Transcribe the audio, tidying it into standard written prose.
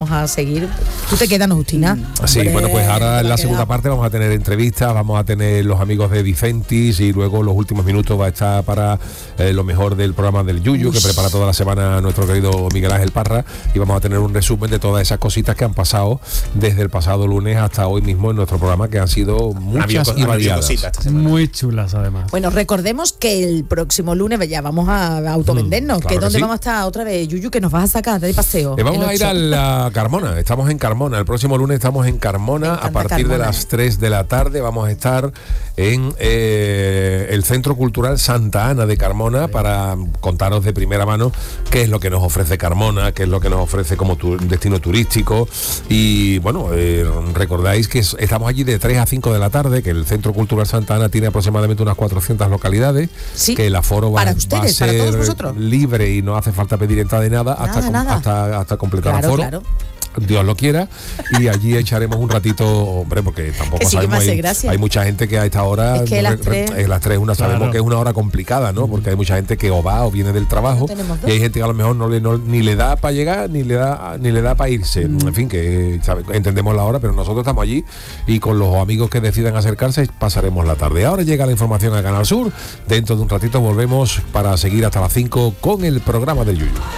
vamos a seguir. Tú te quedas, ¿no, Justina? Sí, bueno, pues ahora en la segunda parte vamos a tener entrevistas, vamos a tener los amigos de Dicentis y luego los últimos minutos va a estar para lo mejor del programa del Yuyu, que prepara toda la semana nuestro querido Miguel Ángel Parra, y vamos a tener un resumen de todas esas cositas que han pasado desde el pasado lunes hasta hoy mismo en nuestro programa, que han sido muchas y variadas. Muy chulas, además. Bueno, recordemos que el próximo lunes ya vamos a autovendernos, claro que donde sí. vamos a estar otra vez, Yuyu, que nos vas a sacar de paseo. Vamos a ir a la Carmona, estamos en Carmona, el próximo lunes estamos en Carmona, a partir de las 3 de la tarde vamos a estar en el Centro Cultural Santa Ana de Carmona para contaros de primera mano qué es lo que nos ofrece Carmona, qué es lo que nos ofrece como destino turístico. Y bueno, recordáis que estamos allí de 3 a 5 de la tarde, que el Centro Cultural Santa Ana tiene aproximadamente unas 400 localidades, sí, que el aforo va a ser para libre y no hace falta pedir entrada de nada, hasta completar el aforo. Claro. Dios lo quiera, y allí echaremos un ratito, hombre, porque tampoco sí, sabemos, hay mucha gente que a esta hora, es que las 3 sabemos que es una hora complicada, ¿no? Porque hay mucha gente que o va o viene del trabajo, y hay gente que a lo mejor ni le da para llegar, ni le da para irse. En fin, que entendemos la hora, pero nosotros estamos allí y con los amigos que decidan acercarse pasaremos la tarde. Ahora llega la información a Canal Sur, dentro de un ratito volvemos para seguir hasta las 5 con el programa del Yuyu.